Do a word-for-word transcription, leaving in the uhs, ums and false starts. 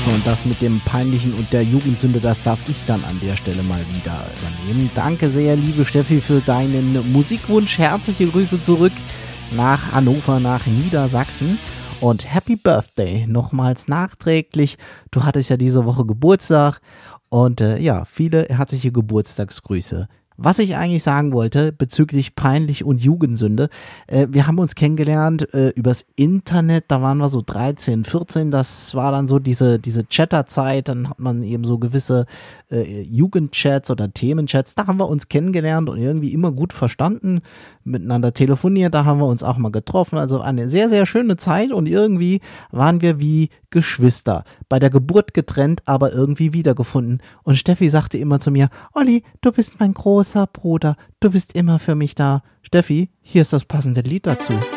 Anrufe und das mit dem Peinlichen und der Jugendsünde, das darf ich dann an der Stelle mal wieder übernehmen. Danke sehr, liebe Steffi, für deinen Musikwunsch. Herzliche Grüße zurück nach Hannover, nach Niedersachsen. Und Happy Birthday nochmals nachträglich. Du hattest ja diese Woche Geburtstag und äh, ja, viele herzliche Geburtstagsgrüße. Was ich eigentlich sagen wollte bezüglich peinlich und Jugendsünde, äh, wir haben uns kennengelernt äh, übers Internet, da waren wir so dreizehn, vierzehn, das war dann so diese diese Chatterzeit, dann hat man eben so gewisse äh, Jugendchats oder Themenchats, da haben wir uns kennengelernt und irgendwie immer gut verstanden, miteinander telefoniert, da haben wir uns auch mal getroffen, also eine sehr, sehr schöne Zeit und irgendwie waren wir wie Geschwister, bei der Geburt getrennt, aber irgendwie wiedergefunden und Steffi sagte immer zu mir, Olli, du bist mein großer Bruder, du bist immer für mich da. Steffi, hier ist das passende Lied dazu.